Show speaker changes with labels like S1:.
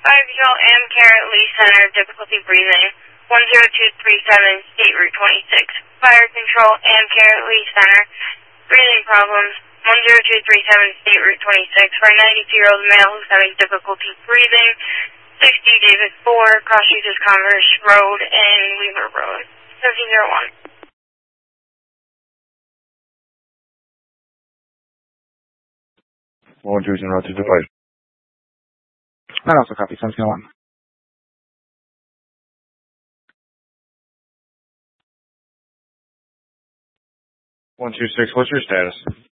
S1: Amcare Lee Center, difficulty breathing. 10237, State Route 26. Fire Control, Amcare Lee Center. Breathing problems. 10237, State Route 26. For a 92-year-old male who's having difficulty breathing. 60 David 4, Cross Jesus Converse Road and Weaver Road. 1301.
S2: 12025. That also copy. 1701. 126, what's your status?